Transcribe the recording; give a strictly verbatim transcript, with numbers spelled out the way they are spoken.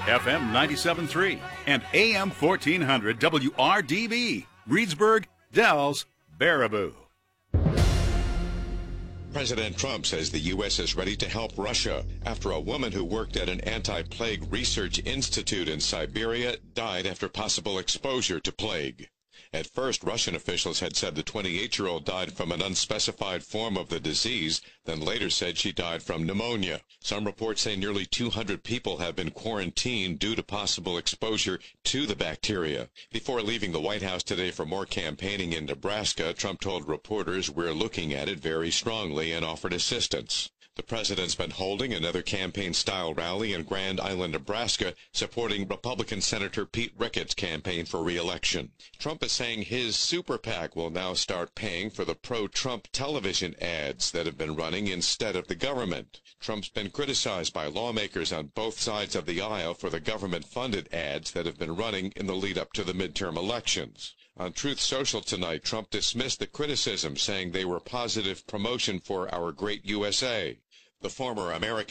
F M ninety-seven point three and A M fourteen hundred W R D B, Reedsburg, Dells, Baraboo. President Trump says the U S is ready to help Russia after a woman who worked at an anti-plague research institute in Siberia died after possible exposure to plague. At first, Russian officials had said the twenty-eight-year-old died from an unspecified form of the disease, then later said she died from pneumonia. Some reports say nearly two hundred people have been quarantined due to possible exposure to the bacteria. Before leaving the White House today for more campaigning in Nebraska, Trump told reporters, "We're looking at it very strongly," and offered assistance. The president's been holding another campaign-style rally in Grand Island, Nebraska, supporting Republican Senator Pete Ricketts' campaign for re-election. Trump is saying his super PAC will now start paying for the pro-Trump television ads that have been running instead of the government. Trump's been criticized by lawmakers on both sides of the aisle for the government-funded ads that have been running in the lead-up to the midterm elections. On Truth Social tonight, Trump dismissed the criticism, saying they were positive promotion for our great U S A. The former American